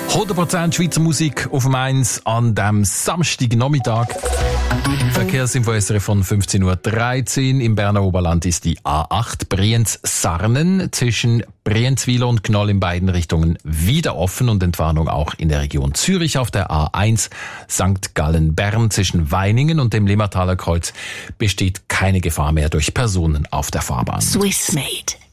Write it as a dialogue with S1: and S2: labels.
S1: 100% Schweizer Musik auf dem 1 an dem Samstagnachmittag. Verkehrsinfo von 15.13 Uhr. Im Berner Oberland ist die A8 Brienz-Sarnen zwischen Brienzwil und Gnoll in beiden Richtungen wieder offen und Entwarnung auch in der Region Zürich auf der A1 St. Gallen-Bern zwischen Weiningen und dem Limmertaler Kreuz besteht keine Gefahr mehr durch Personen auf der Fahrbahn.
S2: Swissmade.